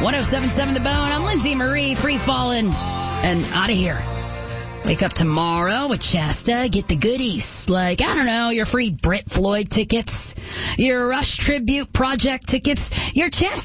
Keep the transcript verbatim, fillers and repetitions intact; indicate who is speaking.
Speaker 1: oh seven point seven The Bone. I'm Lindsay Marie, free falling and out of here. Wake up tomorrow with Shasta. Get the goodies. Like, I don't know, your free Brit Floyd tickets, your Rush Tribute Project tickets, your chance